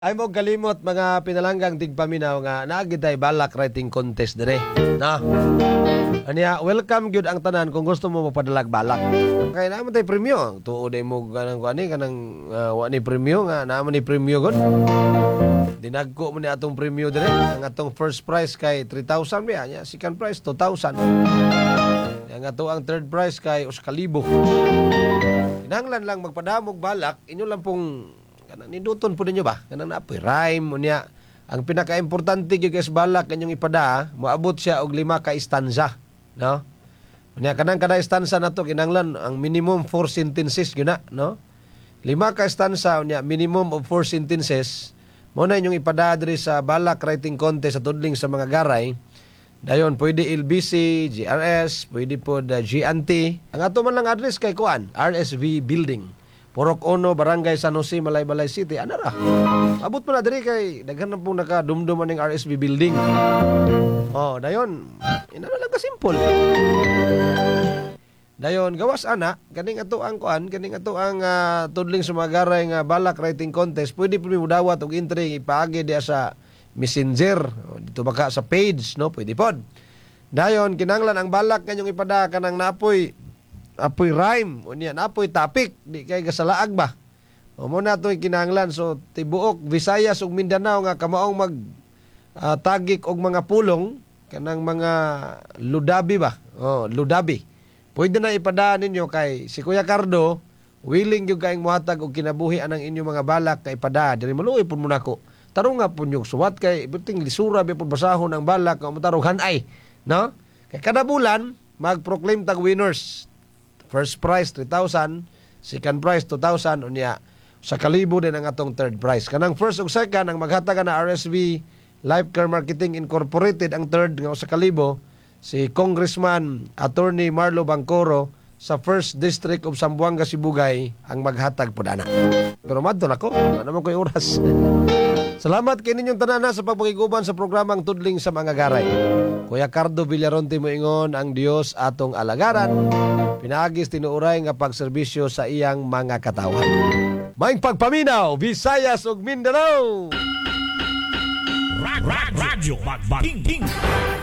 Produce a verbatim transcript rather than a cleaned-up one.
Ay mo galimot mga pinalanggang tigpaminaw nga naagiday balak writing contest dire. Na. Aniya, welcome gyud ang tanan kung gusto mo magpadalag balak. Kay naman tay premyo. Tuod mo kanang kuani kanang uh, wa ni premyo nga naman ni premyo gud. Dinagko mo ni atong premyo dire. Ang atong first prize kay three thousand biya nya, second prize two thousand. Ang ato ang third prize kay Uskalibo. Kinahanglan lang magpadamog balak, inyo lang pong kanang ninduton po ninyo ba? Kanang naapoy rhyme unya. Ang pinaka-importante gyud kay balak kanyang ipada, moabot siya og lima ka stanza, no? Unya kanang kada stanza nato kinahanglan ang minimum four sentences gyud na, no? Lima ka stanza unya minimum of four sentences. Mo na inyong ipada diri sa balak writing contest sa tudling sa mga garay. Dayon pwede L B C, G R S, pwede po da G N T. Ang ato man lang address kay kuan, R S V Building. Purok Ono, Barangay San Jose, Malaybalay City. Ano ra? Abot mo na diri kay daghan na pong nakadumduman ng R S V building. Oh, dayon. Ina na lang ka simple. Dayon gawas ana, kaning ato ang kuan, kaning ato ang uh, tudling sumagaray nga balak writing contest. Pwede po mo dawat og entry ipaagi diya sa Messenger. O, dito baka sa page, no? Pwede pod. Dayon kinahanglan ang balak kanyong ipada kanang napoy apoy rhyme unya napoy topic di kay gasalaag ba o mo na toy kinahanglan so tibuok Visayas ug Mindanao nga kamaong mag uh, tagik og mga pulong kanang mga ludabi ba oh ludabi pwede na ipadaan ninyo kay si Kuya Cardo willing gyud kaayong mohatag og kinabuhi anang inyong mga balak kay ipada diri maluoy pud mo nako tarong nga pud yung suwat kay buting lisura bi pud basahon ang balak nga motarong hanay no kay kada bulan mag-proclaim tag winners. First prize, three thousand. Second prize, two thousand. Unya, sa kalibo din ang atong third prize. Kanang first ug second, ang maghatagan na R S V Life Care Marketing Incorporated, ang third nga sa kalibo, si Congressman Attorney Marlo Bangcoro sa first District of Zamboanga, Sibugay, ang maghatag po dana. Pero madto na ko, ano naman ko yung oras. Salamat kay ninyong tanana sa pagpakiguban sa programang Tudling sa Mga Garay. Kuya Cardo Villaronte mo ingon ang Dios atong alagaran. Pinaagis tinuuray nga pagserbisyo sa iyang mga katawan. Maing pagpaminaw, Visayas ug Mindanao. Radyo Magbating.